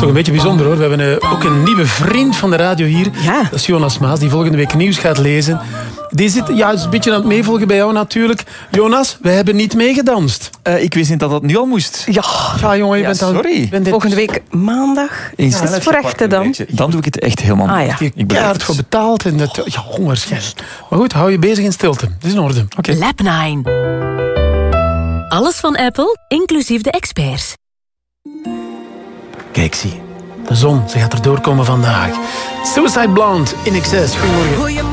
toch een beetje bijzonder hoor. We hebben ook een nieuwe vriend van de radio hier. Ja. Dat is Jonas Maas, die volgende week nieuws gaat lezen. Die zit is een beetje aan het meevolgen bij jou natuurlijk. Jonas, we hebben niet meegedanst. Ik wist niet dat dat nu al moest. Ja jongen, je Ja, bent al... sorry. Volgende week maandag. In Is het voor echte dan? Dan doe ik het echt helemaal Ah, niet. ja. Je Ik beloof keihard het. voor betaald. En dat, ja, hongerschijn. Maar goed, hou je bezig in stilte. Dat is in orde. Oké. Lab 9. Alles van Apple, inclusief de experts. Kijk, zie. De zon, ze gaat erdoor komen vandaag. Suicide Blonde in excess. Goedemorgen.